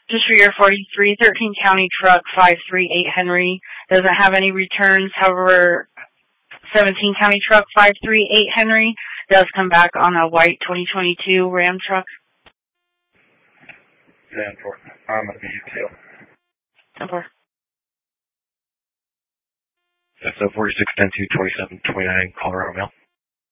Just for your 4313 County Truck 538 Henry. Doesn't have any returns. However, 17 County Truck 538 Henry does come back on a white 2022 Ram truck. 10-4. I'm going to be detail. 10-4. So 4610-227-29 Colorado Mail.